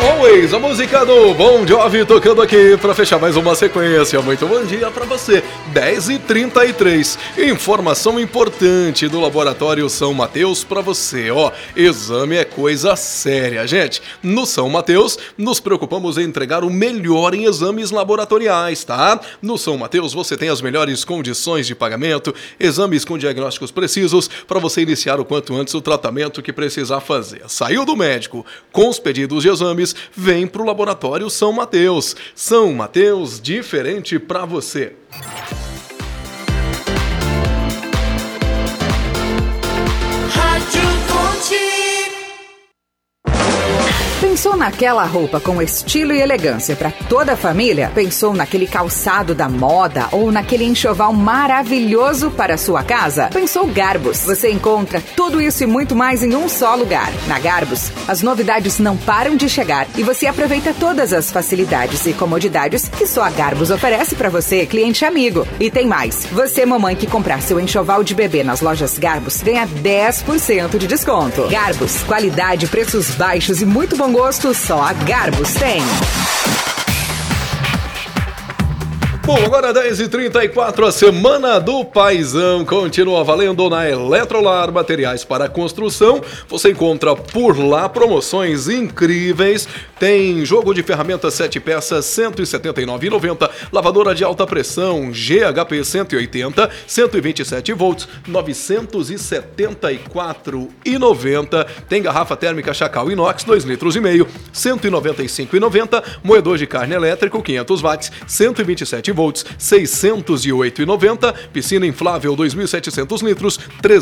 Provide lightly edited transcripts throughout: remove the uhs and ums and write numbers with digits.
Always, a música do Bon Jovi tocando aqui para fechar mais uma sequência. Muito bom dia para você. 10h33. Informação importante do Laboratório São Mateus para você. Exame é coisa séria, gente. No São Mateus, nos preocupamos em entregar o melhor em exames laboratoriais, tá? No São Mateus, você tem as melhores condições de pagamento, exames com diagnósticos precisos para você iniciar o quanto antes o tratamento que precisar fazer. Saiu do médico com os pedidos de exames, vem pro Laboratório São Mateus. São Mateus, diferente pra você. Pensou naquela roupa com estilo e elegância para toda a família? Pensou naquele calçado da moda ou naquele enxoval maravilhoso para a sua casa? Pensou Garbus. Você encontra tudo isso e muito mais em um só lugar. Na Garbus, as novidades não param de chegar e você aproveita todas as facilidades e comodidades que só a Garbus oferece para você, cliente amigo. E tem mais. Você, mamãe, que comprar seu enxoval de bebê nas lojas Garbus, ganha 10% de desconto. Garbus, qualidade, preços baixos e muito bom gosto, só a Garbus tem. Bom, agora 10h34, a Semana do Paizão continua valendo na Eletrolar Materiais para Construção. Você encontra por lá promoções incríveis. Tem jogo de ferramentas 7 peças, R$ 179,90. Lavadora de alta pressão, GHP 180, 127 volts, R$ 974,90. Tem garrafa térmica Chacal Inox, 2,5 litros, R$ 195,90. Moedor de carne elétrico, 500 watts, 127 volts, 608,90. Piscina inflável 2.700 litros,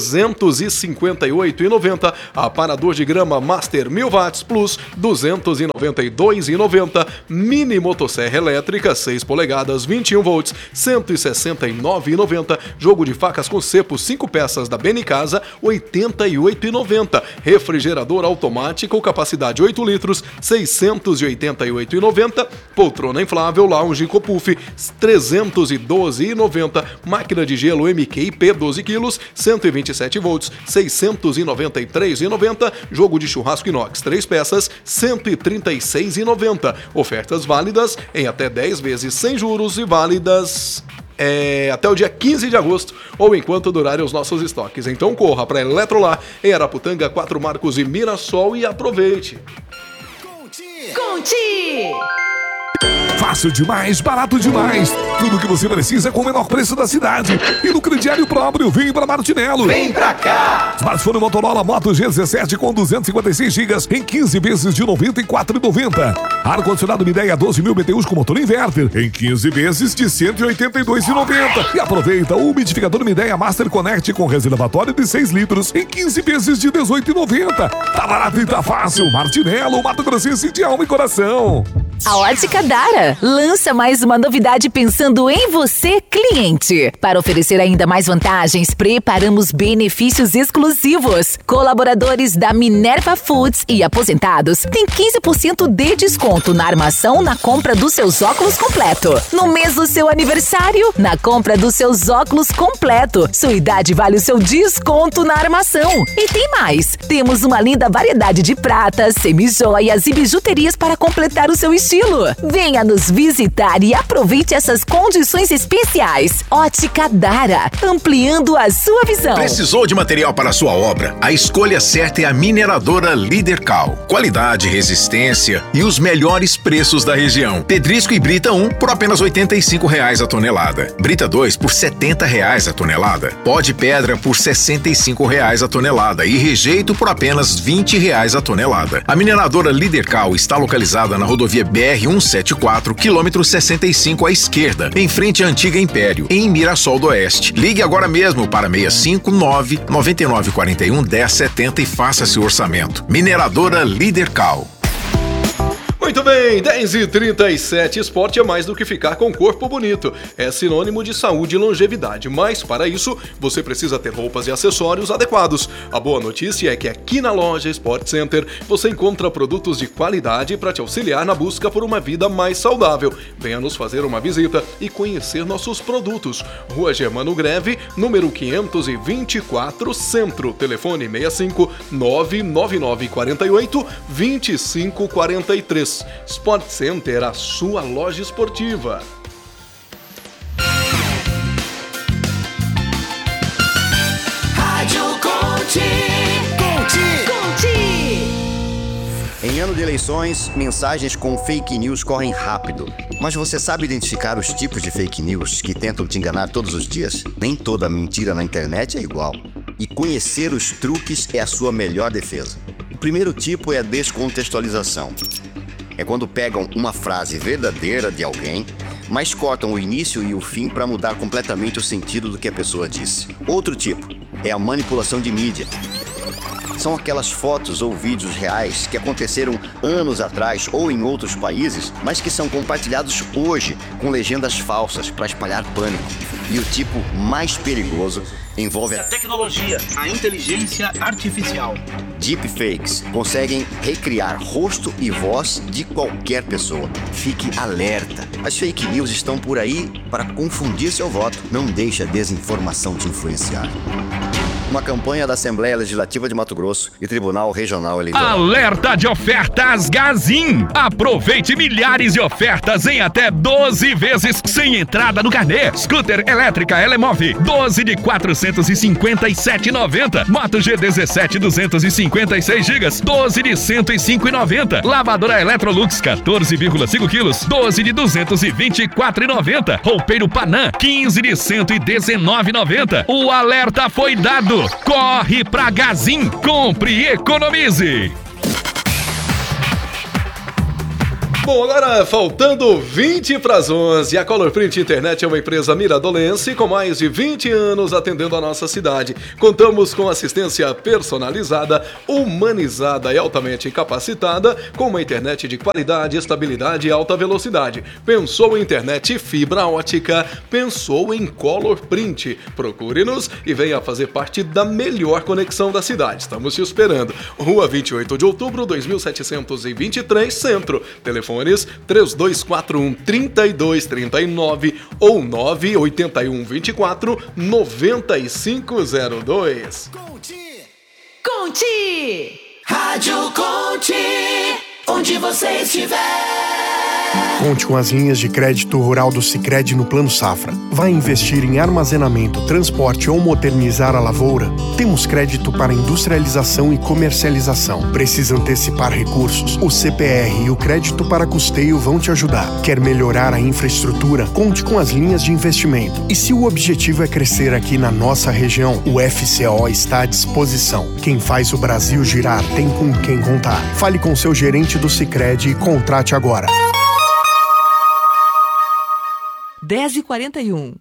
358,90. Aparador de grama Master 1000 watts Plus, 292,90. Mini motosserra elétrica 6 polegadas, 21 volts, 169,90. Jogo de facas com cepo 5 peças da Benicasa, 88,90. Refrigerador automático capacidade 8 litros, 688,90. Poltrona inflável Lounge Copuff, 312,90. Máquina de gelo MQIP 12 quilos, 127 volts, 693,90. Jogo de churrasco inox 3 peças, 136,90. Ofertas válidas em até 10 vezes sem juros e válidas até o dia 15 de agosto ou enquanto durarem os nossos estoques. Então corra para Eletrolar em Araputanga, 4 Marcos e Mirassol e aproveite. Conte! Fácil demais, barato demais. Tudo que você precisa com o menor preço da cidade. E no crediário próprio, vem pra Martinello. Vem pra cá! Smartphone Motorola Moto G17 com 256 GB em 15 vezes de R$ 94,90. Ar-condicionado Midea 12.000 BTUs com motor inverter em 15 vezes de R$ 182,90. E aproveita o umidificador Midea Master Connect com reservatório de 6 litros em 15 vezes de R$ 18,90. Tá barato e tá fácil. Martinello, Mato Grossense de alma e coração. A Ótica Dara lança mais uma novidade pensando em você, cliente. Para oferecer ainda mais vantagens, preparamos benefícios exclusivos. Colaboradores da Minerva Foods e aposentados têm 15% de desconto na armação na compra dos seus óculos completo. No mês do seu aniversário, na compra dos seus óculos completo, sua idade vale o seu desconto na armação. E tem mais, temos uma linda variedade de pratas, semijoias e bijuterias para completar o seu estilo. Venha nos visitar e aproveite essas condições especiais. Ótica Dara, ampliando a sua visão. Precisou de material para a sua obra? A escolha certa é a mineradora Lidercal. Qualidade, resistência e os melhores preços da região. Pedrisco e Brita 1 por apenas R$ 85,00 a tonelada. Brita 2 por R$ 70,00 a tonelada. Pó de pedra por R$ 65,00 a tonelada e rejeito por apenas R$ 20,00 a tonelada. A mineradora Lidercal está localizada na rodovia BR-174, quilômetro 65 à esquerda, em frente à antiga Império, em Mirassol do Oeste. Ligue agora mesmo para 659-9941-1070 e faça seu orçamento. Mineradora Lidercal. Muito bem, 10h37, esporte é mais do que ficar com o corpo bonito. É sinônimo de saúde e longevidade, mas para isso você precisa ter roupas e acessórios adequados. A boa notícia é que aqui na loja Sport Center você encontra produtos de qualidade para te auxiliar na busca por uma vida mais saudável. Venha nos fazer uma visita e conhecer nossos produtos. Rua Germano Greve, número 524, Centro. Telefone 65 999 48 25 43. Sport Center, a sua loja esportiva. Rádio Conte. Em ano de eleições, mensagens com fake news correm rápido. Mas você sabe identificar os tipos de fake news que tentam te enganar todos os dias? Nem toda mentira na internet é igual. E conhecer os truques é a sua melhor defesa. O primeiro tipo é a descontextualização. É quando pegam uma frase verdadeira de alguém, mas cortam o início e o fim para mudar completamente o sentido do que a pessoa disse. Outro tipo é a manipulação de mídia. São aquelas fotos ou vídeos reais que aconteceram anos atrás ou em outros países, mas que são compartilhados hoje com legendas falsas para espalhar pânico. E o tipo mais perigoso envolve a tecnologia, a inteligência artificial. Deepfakes conseguem recriar rosto e voz de qualquer pessoa. Fique alerta. As fake news estão por aí para confundir seu voto. Não deixe a desinformação te influenciar. Uma campanha da Assembleia Legislativa de Mato Grosso e Tribunal Regional Eleitoral. Alerta de ofertas Gazin. Aproveite milhares de ofertas em até 12 vezes sem entrada no carnê. Scooter elétrica Elemove, 12 de 457,90. Moto G17 256 GB, 12 de 105,90. Lavadora Electrolux 14,5 kg, 12 de 224,90. Roupeiro Panam, 15 de 119,90. O alerta foi dado. Corre pra Gazin, compre e economize. Bom, agora faltando 20 para as 11, a Color Print Internet é uma empresa miradolense com mais de 20 anos atendendo a nossa cidade. Contamos com assistência personalizada, humanizada e altamente capacitada, com uma internet de qualidade, estabilidade e alta velocidade. Pensou em internet fibra ótica? Pensou em Color Print. Procure-nos e venha fazer parte da melhor conexão da cidade. Estamos te esperando. Rua 28 de outubro, 2723, Centro. Telefones 3241-3239 ou 98124-9502. Conte! Rádio Conte! Onde você estiver! Conte com as linhas de crédito rural do Sicredi no Plano Safra. Vai investir em armazenamento, transporte ou modernizar a lavoura? Temos crédito para industrialização e comercialização. Precisa antecipar recursos? O CPR e o crédito para custeio vão te ajudar. Quer melhorar a infraestrutura? Conte com as linhas de investimento. E se o objetivo é crescer aqui na nossa região, o FCO está à disposição. Quem faz o Brasil girar tem com quem contar. Fale com seu gerente do Sicredi e contrate agora. 10h41.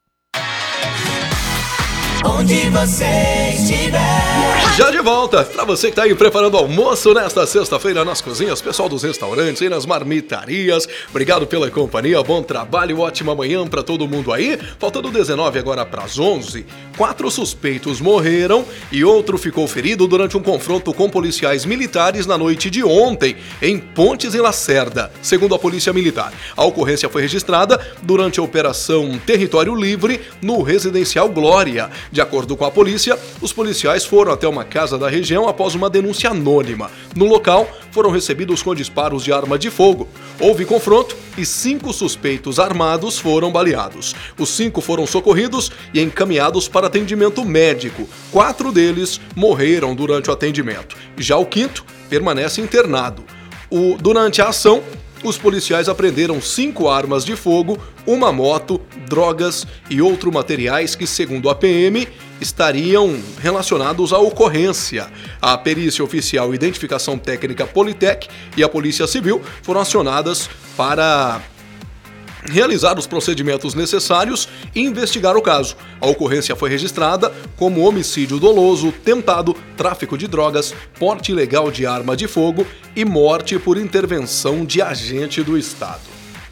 Onde você estiver. Já de volta, para você que tá aí preparando almoço nesta sexta-feira nas cozinhas, pessoal dos restaurantes e nas marmitarias, obrigado pela companhia, bom trabalho, ótima manhã para todo mundo aí. Faltando 19 agora para as 11, 4 suspeitos morreram e outro ficou ferido durante um confronto com policiais militares na noite de ontem, em Pontes e Lacerda, segundo a Polícia Militar. A ocorrência foi registrada durante a Operação Território Livre no Residencial Glória. De acordo com a polícia, os policiais foram até uma casa da região após uma denúncia anônima. No local, foram recebidos com disparos de arma de fogo. Houve confronto e 5 suspeitos armados foram baleados. Os 5 foram socorridos e encaminhados para atendimento médico. 4 deles morreram durante o atendimento. Já o 5º permanece internado. Durante a ação, os policiais apreenderam 5 armas de fogo, uma moto, drogas e outros materiais que, segundo a PM, estariam relacionados à ocorrência. A perícia oficial Identificação Técnica Politec e a Polícia Civil foram acionadas para realizar os procedimentos necessários e investigar o caso. A ocorrência foi registrada como homicídio doloso, tentado, tráfico de drogas, porte ilegal de arma de fogo e morte por intervenção de agente do Estado.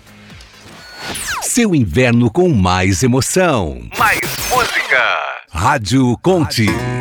Seu inverno com mais emoção. Mais música. Rádio Conte.